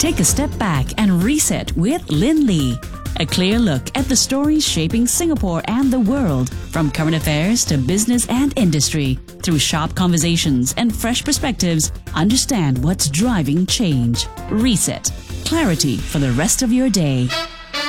Take a step back and reset with Lynn Lee. A clear look at the stories shaping Singapore and the world, from current affairs to business and industry. Through sharp conversations and fresh perspectives, understand what's driving change. Reset. Clarity for the rest of your day.